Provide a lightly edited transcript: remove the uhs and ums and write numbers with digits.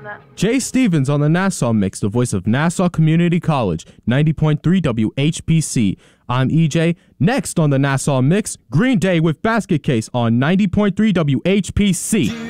on that. Jay Stevens on the Nassau Mix, the voice of Nassau Community College, 90.3 WHPC. I'm EJ. Next on the Nassau Mix, Green Day with Basket Case on 90.3 WHPC.